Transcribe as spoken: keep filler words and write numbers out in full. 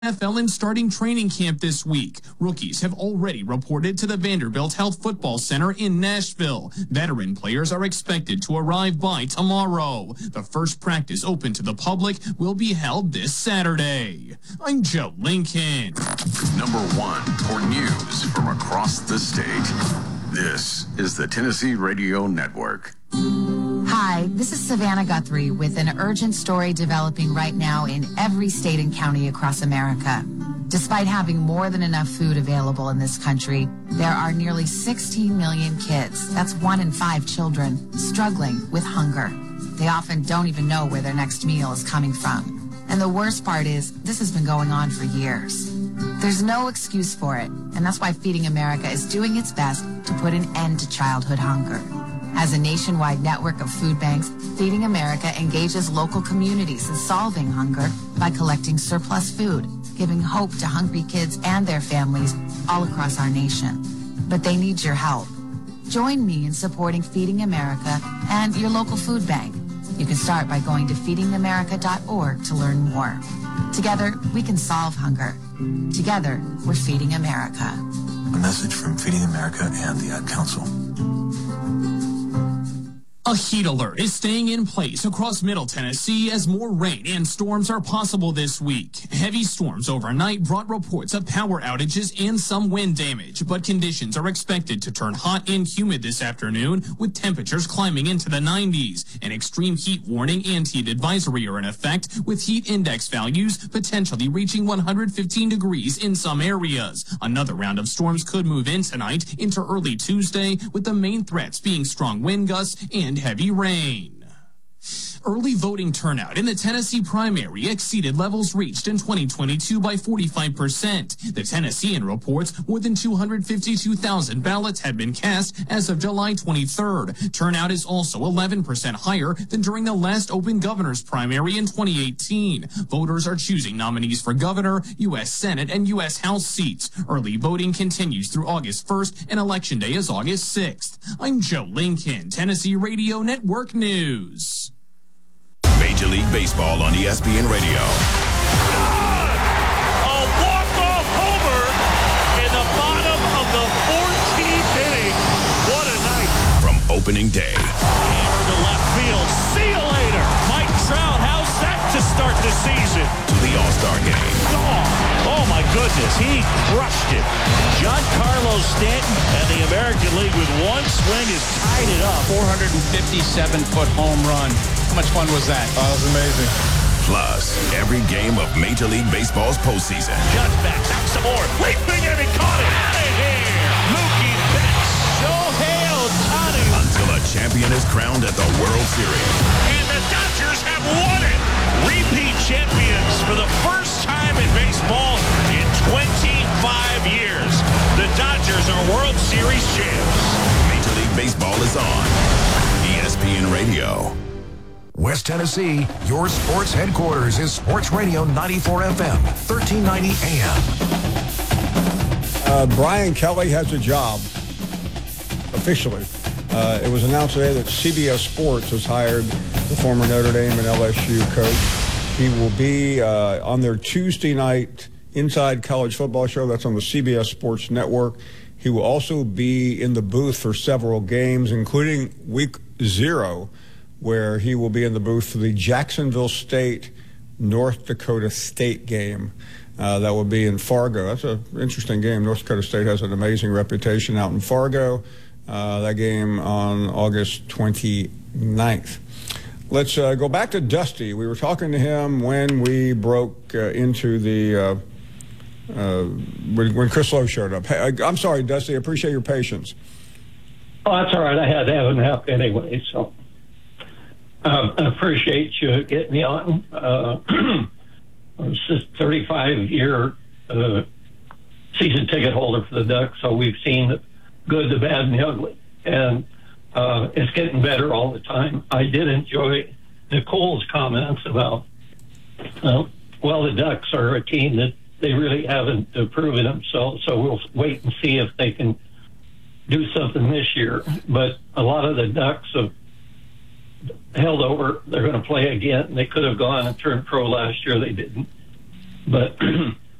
N F L in starting training camp this week. Rookies have already reported to the Vanderbilt Health Football Center in Nashville. Veteran players are expected to arrive by tomorrow. The first practice open to the public will be held this Saturday. I'm Joe Lincoln. Number one for news from across the state. This is the Tennessee Radio Network. Hi, this is Savannah Guthrie with an urgent story developing right now in every state and county across America. Despite having more than enough food available in this country, there are nearly sixteen million kids, that's one in five children, struggling with hunger. They often don't even know where their next meal is coming from. And the worst part is, this has been going on for years. There's no excuse for it, and that's why Feeding America is doing its best to put an end to childhood hunger. As a nationwide network of food banks, Feeding America engages local communities in solving hunger by collecting surplus food, giving hope to hungry kids and their families all across our nation. But they need your help. Join me in supporting Feeding America and your local food bank. You can start by going to feeding america dot org to learn more. Together, we can solve hunger. Together, we're Feeding America. A message from Feeding America and the Ad Council. A heat alert is staying in place across Middle Tennessee as more rain and storms are possible this week. Heavy storms overnight brought reports of power outages and some wind damage, but conditions are expected to turn hot and humid this afternoon with temperatures climbing into the nineties. An extreme heat warning and heat advisory are in effect with heat index values potentially reaching one hundred fifteen degrees in some areas. Another round of storms could move in tonight into early Tuesday with the main threats being strong wind gusts and heavy rain. Early voting turnout in the Tennessee primary exceeded levels reached in twenty twenty-two by forty-five percent. The Tennessean reports more than two hundred fifty-two thousand ballots had been cast as of July twenty-third. Turnout is also eleven percent higher than during the last open governor's primary in twenty eighteen. Voters are choosing nominees for governor, U S Senate, and U S House seats. Early voting continues through August first, and Election Day is August sixth. I'm Joe Lincoln, Tennessee Radio Network News. Major League Baseball on E S P N Radio. A walk-off homer in the bottom of the fourteenth inning. What a night. From opening day. Hammer to left field. See you later. Mike Trout, how's that to start the season? To the All-Star game. Oh, oh my goodness. He crushed it. Giancarlo Stanton and the American League with one swing has tied it up. four hundred fifty-seven foot home run. How much fun was that? Oh, it was amazing. Plus, every game of Major League Baseball's postseason. Judge back, back some more. Leaping and he caught it. Out of here. Mookie Betts. Shohei Ohtani. Until a champion is crowned at the World Series. And the Dodgers have won it. Repeat champions for the first time in baseball in twenty-five years. The Dodgers are World Series champs. Major League Baseball is on E S P N Radio. West Tennessee, your sports headquarters is Sports Radio ninety-four F M, thirteen ninety A M. Uh, Brian Kelly has a job, officially. Uh, it was announced today that C B S Sports has hired the former Notre Dame and L S U coach. He will be uh, on their Tuesday night Inside College Football show. That's on the C B S Sports Network. He will also be in the booth for several games, including week zero, where he will be in the booth for the Jacksonville State, North Dakota State game. Uh, that will be in Fargo. That's an interesting game. North Dakota State has an amazing reputation out in Fargo. Uh, that game on August twenty-ninth. Let's uh, go back to Dusty. We were talking to him when we broke uh, into the, uh, uh, when, when Chris Lowe showed up. Hey, I'm sorry, Dusty. I appreciate your patience. Oh, that's all right. I had to have an help anyway, so. Um, I appreciate you getting me on. Uh, I was just thirty-five year uh, season ticket holder for the Ducks, so we've seen the good, the bad, and the ugly. And uh, it's getting better all the time. I did enjoy Nicole's comments about, uh, well, the Ducks are a team that they really haven't uh, proven themselves, so we'll wait and see if they can do something this year. But a lot of the Ducks have held over. They're going to play again. They could have gone and turned pro last year. They didn't. But